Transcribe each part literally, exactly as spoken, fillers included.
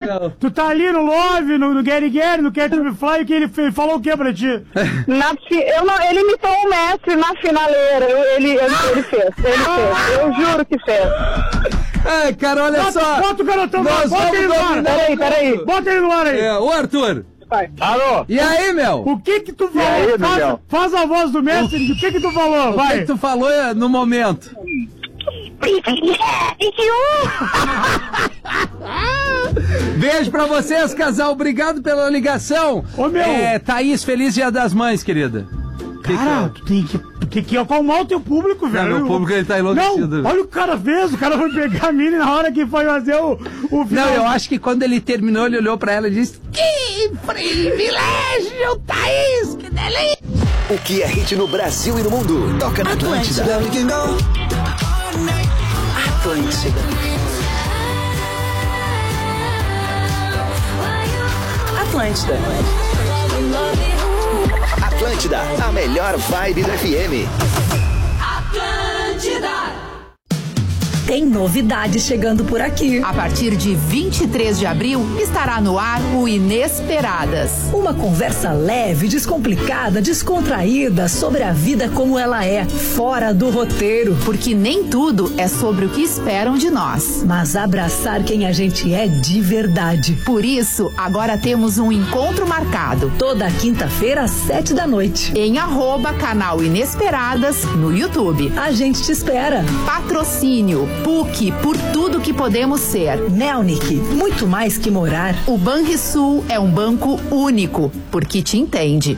tá, tu tá ali no Love, no, no Gary Gary, no Catch Me Fly, que ele, ele falou o que pra ti? Na, eu não, ele imitou o mestre na finaleira. Ele, ele, ele fez, ele fez. Eu juro que fez. Ai, cara, olha bota, só. Bota o garotão, Nós bota ele no ar. Peraí, peraí. Bota ele no ar aí. É, ô, Arthur. Alô? E aí, Mel? O que que tu falou? aí, faz, Miguel? faz a voz do mestre, o que que tu falou? O Vai. que, que tu falou é, no momento? Beijo pra vocês, casal. Obrigado pela ligação. Ô, meu. É, Thaís, feliz Dia das Mães, querida. Cara, tu tem que, tu tem que acalmar o teu público, velho. Não, o público ele tá enlouquecido. Não, olha o cara fez, o cara foi pegar a mina na hora que foi fazer o, o final. Não, eu acho que quando ele terminou, ele olhou pra ela e disse: que privilégio, Thaís, que delícia. O que é hit no Brasil e no mundo? Toca na Atlântida. Atlântida. Atlântida. Atlântida, a melhor vibe do F M. Atlântida. Tem novidade chegando por aqui. A partir de vinte e três de abril, estará no ar o Inesperadas. Uma conversa leve, descomplicada, descontraída sobre a vida como ela é, fora do roteiro. Porque nem tudo é sobre o que esperam de nós. Mas abraçar quem a gente é de verdade. Por isso, agora temos um encontro marcado. Toda quinta-feira às sete da noite. Em arroba canal Inesperadas no YouTube. A gente te espera. Patrocínio P U C, por tudo que podemos ser. Melnick, muito mais que morar. O Banrisul é um banco único, porque te entende.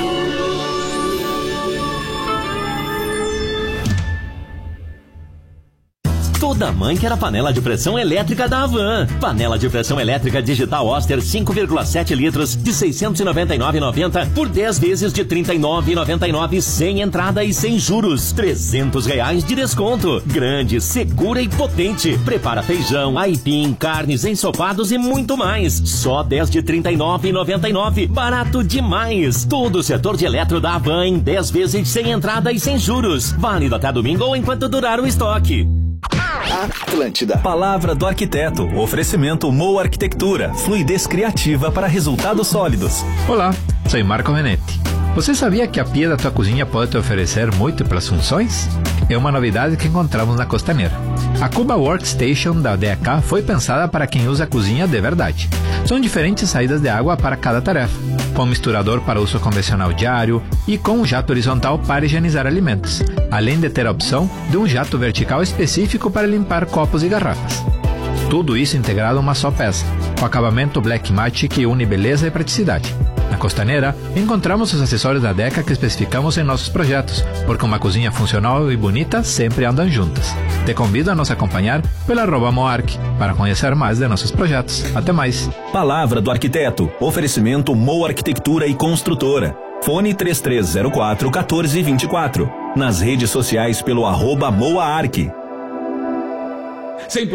Toda mãe quer a panela de pressão elétrica da Havan. Panela de pressão elétrica digital Oster cinco vírgula sete litros de seiscentos e noventa e nove reais e noventa centavos por dez vezes de trinta e nove reais e noventa e nove centavos sem entrada e sem juros. trezentos reais de desconto. Grande, segura e potente. Prepara feijão, aipim, carnes, ensopados e muito mais. Só dez de trinta e nove reais e noventa e nove centavos. Barato demais. Todo o setor de eletro da Havan em dez vezes sem entrada e sem juros. Válido até domingo ou enquanto durar o estoque. Atlântida. Palavra do arquiteto. Oferecimento Moa Arquitectura. Fluidez criativa para resultados sólidos. Olá, sou Marco Venetti. Você sabia que a pia da tua cozinha pode te oferecer múltiplas funções? É uma novidade que encontramos na Costaneira. A Cuba Workstation da D E K foi pensada para quem usa a cozinha de verdade. São diferentes saídas de água para cada tarefa, com misturador para uso convencional diário e com um jato horizontal para higienizar alimentos, além de ter a opção de um jato vertical específico para limpar copos e garrafas. Tudo isso integrado em uma só peça, com acabamento Black Matte que une beleza e praticidade. Na Costaneira, encontramos os acessórios da Deca que especificamos em nossos projetos, porque uma cozinha funcional e bonita sempre andam juntas. Te convido a nos acompanhar pela arroba Moark para conhecer mais de nossos projetos. Até mais. Palavra do arquiteto. Oferecimento Moa Arquitectura e Construtora. Fone três três zero quatro, um quatro dois quatro. Nas redes sociais pelo arroba Moaark. cem por cento